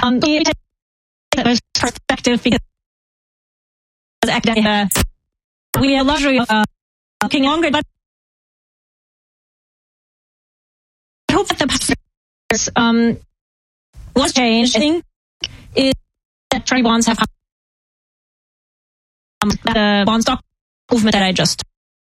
We take a perspective because we have luxury of looking longer, but I hope that the past was changed. I think is that treasury bonds have the bond stock movement that I just